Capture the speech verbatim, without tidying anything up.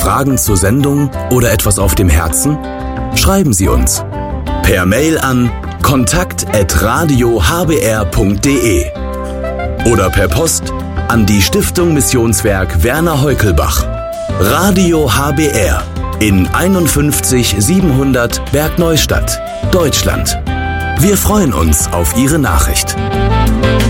Fragen zur Sendung oder etwas auf dem Herzen? Schreiben Sie uns per Mail an kontakt at radio h b r punkt d e oder per Post an die Stiftung Missionswerk Werner Heukelbach, Radio H B R in einundfünfzig siebenhundert Bergneustadt, Deutschland. Wir freuen uns auf Ihre Nachricht.